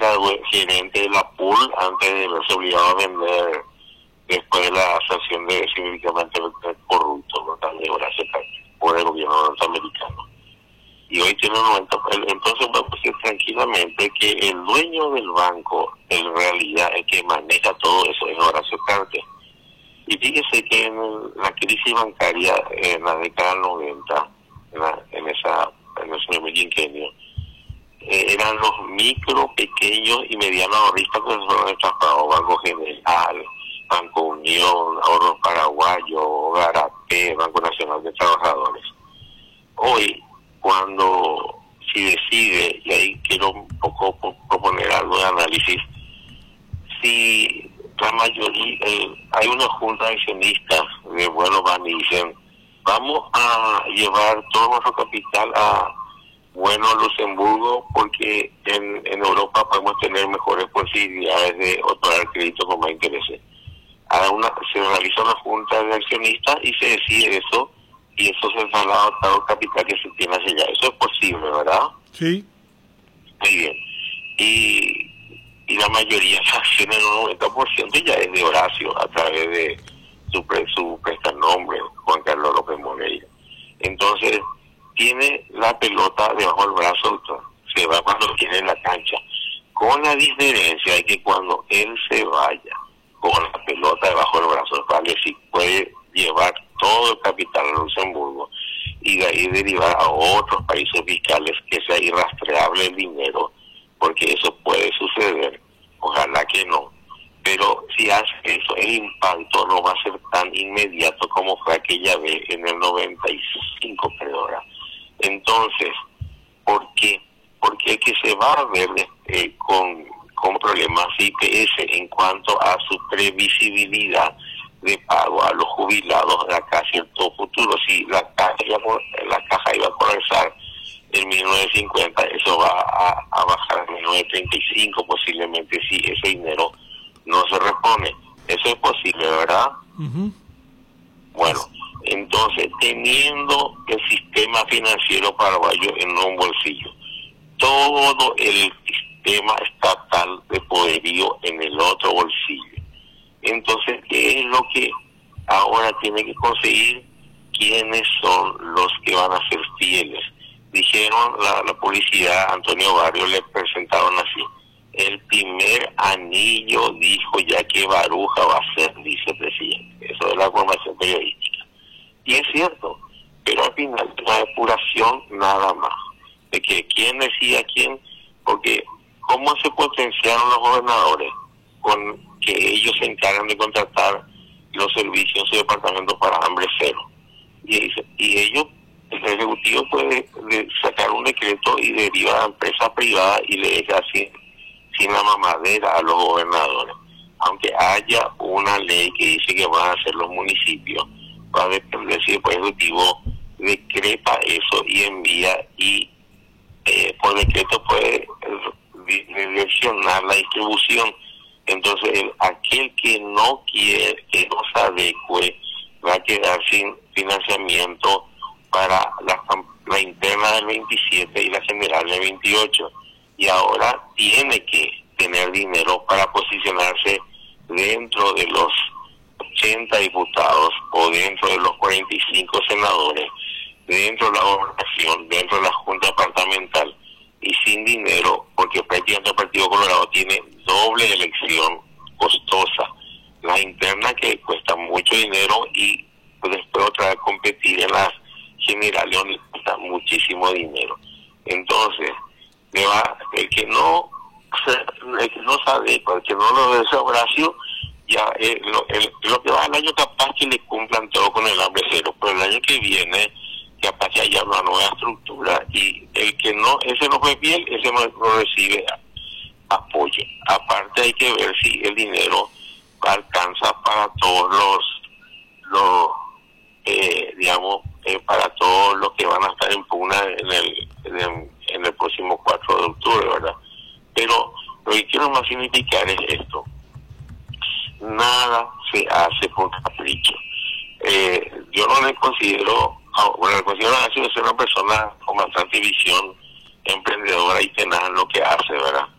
era gerente de la pool antes de verse obligado a vender después de la sanción de significativamente corrupto, ¿no? También gracias por el gobierno norteamericano. Y hoy tiene un 90%. Entonces podemos decir tranquilamente que el dueño del banco, en realidad, el que maneja todo eso es Horacio Cartes. Y fíjese que en la crisis bancaria en la década del 90, en ese quinquenio, eran los micro, pequeños y medianos ahorristas que fueron estafados. Banco General, Banco Unión, Ahorros Paraguayo, Garapé, Banco Nacional de Trabajadores. Hoy, cuando si decide, y ahí quiero un poco proponer algo de análisis, si la mayoría, hay una junta de accionistas de bueno van y dicen, vamos a llevar todo nuestro capital a Luxemburgo, porque en Europa podemos tener mejores posibilidades de otorgar crédito con más intereses. Se realiza una junta de accionistas y se decide eso, y eso se traslada a todo el capital que se tiene hacia allá. Eso es posible, ¿verdad? Sí. Muy bien. Y la mayoría de las acciones, el 90% ya es de Horacio, a través de su prestanombre, Juan Carlos López Moreira. Entonces, tiene la pelota debajo del brazo, se va cuando tiene la cancha, con la diferencia de que cuando él se vaya con la pelota debajo del brazo, vale, si puede llevar todo el capital a Luxemburgo y de ahí derivar a otros países fiscales, que sea irrastreable el dinero, porque eso puede suceder, ojalá que no, pero si hace eso, el impacto no va a ser tan inmediato como fue aquella vez en el 95, creo. Entonces, ¿por qué? Porque el que se va a ver con problemas IPS en cuanto a su previsibilidad de pago a los jubilados de acá a cierto futuro. Si la caja iba a colapsar en 1950, eso va a bajar en 1935 posiblemente, si ese dinero no se repone. Eso es posible, ¿verdad? Uh-huh. Bueno, entonces, teniendo el sistema financiero paraguayo en un bolsillo, todo el sistema estatal de poderío en el otro bolsillo, entonces, ¿qué es lo que ahora tiene que conseguir? ¿Quiénes son los que van a ser fieles? Dijeron la publicidad, Antonio Barrio le presentaron así: el primer anillo dijo ya que Baruja va a ser vicepresidente. Eso es la formación periodística. Y es cierto, pero al final la depuración nada más. De que quién decía quién, porque ¿cómo se potenciaron los gobernadores? Con que ellos se encargan de contratar los servicios de departamento para hambre cero. Y ellos, el Ejecutivo puede sacar un decreto y deriva a empresa privada y le deja sin la mamadera a los gobernadores. Aunque haya una ley que dice que van a hacer los municipios, va a depender si el Ejecutivo decreta eso y envía, y por decreto puede direccionar la distribución. Entonces, aquel que no quiere, que no se adecue, va a quedar sin financiamiento para la interna del 27 y la general del 28. Y ahora tiene que tener dinero para posicionarse dentro de los 80 diputados o dentro de los 45 senadores, dentro de la gobernación, dentro de la Junta Departamental, y sin dinero, porque prácticamente el Partido Colorado tiene doble elección costosa, la interna que cuesta mucho dinero y después otra vez competir en las generales donde cuesta muchísimo dinero. Entonces, el que no sabe, el que no lo ve ese Horacio, ya lo que va el año capaz que le cumplan todo con el hambre cero, pero el año que viene capaz que haya una nueva estructura, y el que ese no fue bien, ese no recibe apoyo. Aparte hay que ver si el dinero alcanza para todos para todos los que van a estar en pugna en el próximo 4 de octubre, ¿verdad? Pero lo que quiero más significar es esto: nada se hace por capricho. Yo no le considero, le considero a ser una persona con bastante visión emprendedora y tenaz en lo que hace, ¿verdad?